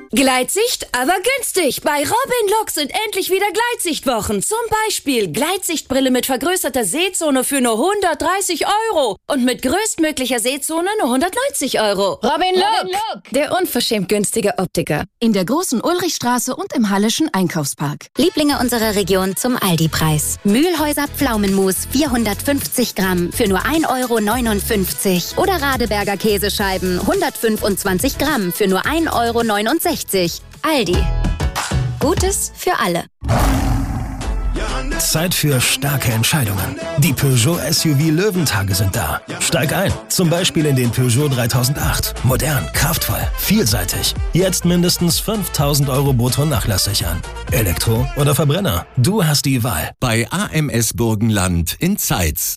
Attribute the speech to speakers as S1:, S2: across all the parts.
S1: Gleitsicht, aber günstig. Bei Robin Look sind endlich wieder Gleitsichtwochen. Zum Beispiel Gleitsichtbrille mit vergrößerter Sehzone für nur 130 € und mit größtmöglicher Sehzone nur 190 €.
S2: Robin Look, der unverschämt günstige Optiker. In der großen Ulrichstraße und im Hallischen Einkaufspark.
S3: Lieblinge unserer Region zum Aldi-Preis. Mühlhäuser Pflaumenmus 450 Gramm für nur 1,59 € oder Radeberger Käsescheiben 125 Gramm für nur 1,69 €. Aldi. Gutes für alle.
S4: Zeit für starke Entscheidungen. Die Peugeot SUV Löwentage sind da. Steig ein, zum Beispiel in den Peugeot 3008. Modern, kraftvoll, vielseitig. Jetzt mindestens 5.000 € brutto nachlasssichern. Elektro oder Verbrenner? Du hast die Wahl.
S5: Bei AMS Burgenland in Zeitz.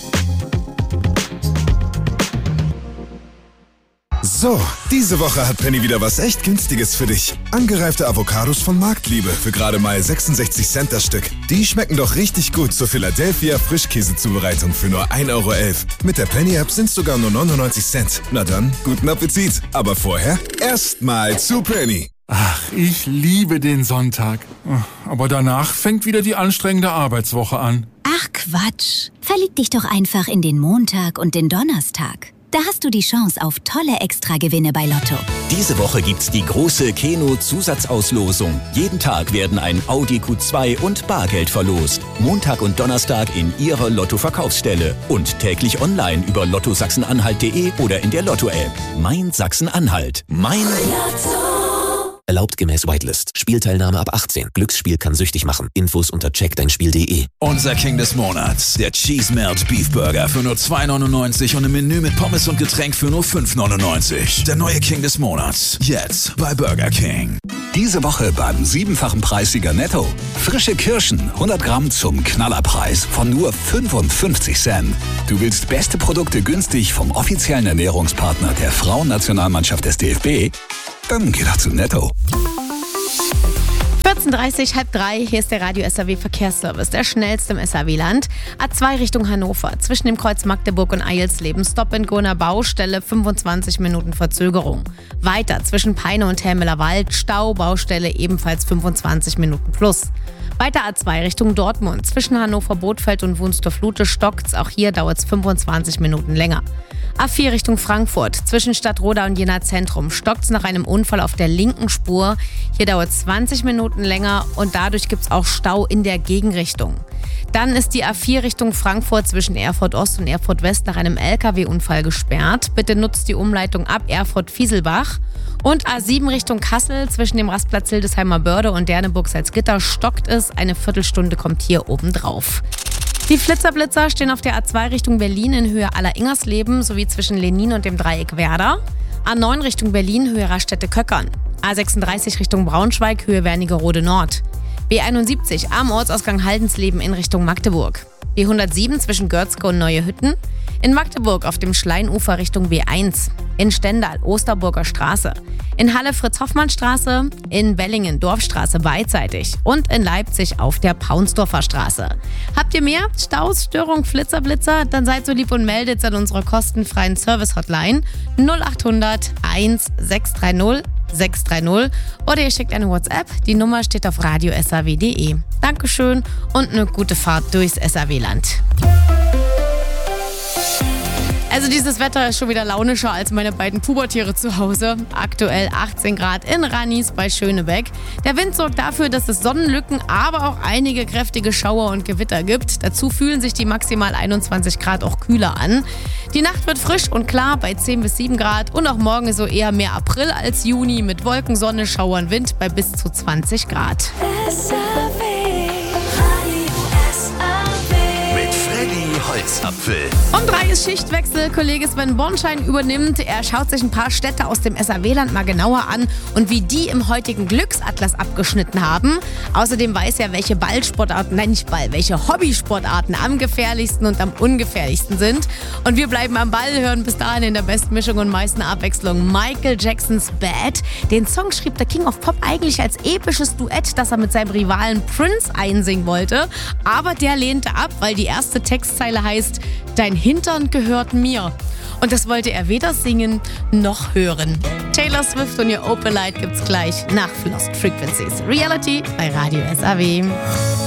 S6: So, diese Woche hat Penny wieder was echt Günstiges für dich. Angereifte Avocados von Marktliebe für gerade mal 66 Cent das Stück. Die schmecken doch richtig gut zur Philadelphia Frischkäsezubereitung für nur 1,11 €. Mit der Penny-App sind's sogar nur 99 Cent. Na dann, guten Appetit. Aber vorher erstmal zu Penny.
S7: Ach, ich liebe den Sonntag. Aber danach fängt wieder die anstrengende Arbeitswoche an.
S3: Ach Quatsch. Verlieb dich doch einfach in den Montag und den Donnerstag. Da hast du die Chance auf tolle Extragewinne bei Lotto.
S5: Diese Woche gibt's die große Keno-Zusatzauslosung. Jeden Tag werden ein Audi Q2 und Bargeld verlost. Montag und Donnerstag in Ihrer Lotto-Verkaufsstelle. Und täglich online über lottosachsen-anhalt.de oder in der Lotto-App. Mein Sachsen-Anhalt. Mein Lotto.
S8: Erlaubt gemäß Whitelist. Spielteilnahme ab 18. Glücksspiel kann süchtig machen. Infos unter checkdeinspiel.de.
S9: Unser King des Monats. Der Cheese Melt Beef Burger für nur 2,99 € und ein Menü mit Pommes und Getränk für nur 5,99 €. Der neue King des Monats. Jetzt bei Burger King.
S10: Diese Woche beim 7-fachen Preissieger Netto. Frische Kirschen, 100 Gramm zum Knallerpreis von nur 55 Cent. Du willst beste Produkte günstig vom offiziellen Ernährungspartner der Frauennationalmannschaft des DFB? Dann geh doch zu Netto.
S11: 14:30, 2:30, hier ist der Radio SAW Verkehrsservice, der schnellste im SAW-Land. A2 Richtung Hannover, zwischen dem Kreuz Magdeburg und Eilsleben, Stop-and-Go in der Baustelle, 25 Minuten Verzögerung. Weiter zwischen Peine und Helmeler Wald, Stau, Baustelle ebenfalls 25 Minuten plus. Weiter A2 Richtung Dortmund, zwischen Hannover Bothfeld und Wunstorf-Lute stockt's, auch hier dauert's 25 Minuten länger. A4 Richtung Frankfurt, zwischen Stadtroda und Jena Zentrum, stockt's nach einem Unfall auf der linken Spur. Hier dauert es 20 Minuten länger und dadurch gibt's auch Stau in der Gegenrichtung. Dann ist die A4 Richtung Frankfurt zwischen Erfurt Ost und Erfurt West nach einem LKW-Unfall gesperrt. Bitte nutzt die Umleitung ab Erfurt-Fieselbach. Und A7 Richtung Kassel zwischen dem Rastplatz Hildesheimer Börde und Derneburg-Salzgitter stockt es. Eine Viertelstunde kommt hier oben drauf. Die Flitzer-Blitzer stehen auf der A2 Richtung Berlin in Höhe Aller-Ingersleben sowie zwischen Lenin und dem Dreieck Werder. A9 Richtung Berlin, Höhe Raststätte-Köckern. A36 Richtung Braunschweig, Höhe Wernigerode Nord. B71 am Ortsausgang Haldensleben in Richtung Magdeburg. B107 zwischen Görzke und Neue Hütten. In Magdeburg auf dem Schleinufer Richtung B1. In Stendal Osterburger Straße. In Halle Fritz-Hoffmann-Straße. In Bellingen Dorfstraße beidseitig. Und in Leipzig auf der Paunsdorfer Straße. Habt ihr mehr Staus, Störung, Flitzer, Blitzer? Dann seid so lieb und meldet an unserer kostenfreien Service-Hotline 0800 1630 630 oder ihr schickt eine WhatsApp. Die Nummer steht auf radiosaw.de. Dankeschön und eine gute Fahrt durchs SAW-Land. Also dieses Wetter ist schon wieder launischer als meine beiden Pubertiere zu Hause. Aktuell 18 Grad in Rannis bei Schönebeck. Der Wind sorgt dafür, dass es Sonnenlücken, aber auch einige kräftige Schauer und Gewitter gibt. Dazu fühlen sich die maximal 21 Grad auch kühler an. Die Nacht wird frisch und klar bei 10 bis 7 Grad und auch morgen ist so eher mehr April als Juni mit Wolken, Sonne, Schauern, Wind bei bis zu 20 Grad.
S5: Holzapfel.
S11: Um 3 ist Schichtwechsel. Kollege Sven Bornschein übernimmt. Er schaut sich ein paar Städte aus dem SAW-Land mal genauer an und wie die im heutigen Glücksatlas abgeschnitten haben. Außerdem weiß er, welche welche Hobbysportarten am gefährlichsten und am ungefährlichsten sind. Und wir bleiben am Ball, hören bis dahin in der besten Mischung und meisten Abwechslung Michael Jacksons Bad. Den Song schrieb der King of Pop eigentlich als episches Duett, das er mit seinem Rivalen Prince einsingen wollte. Aber der lehnte ab, weil die erste Textzeile heißt: heißt Dein Hintern gehört mir. Und das wollte er weder singen noch hören. Taylor Swift und ihr Opalite gibt's gleich nach Lost Frequencies. Reality bei Radio SAW.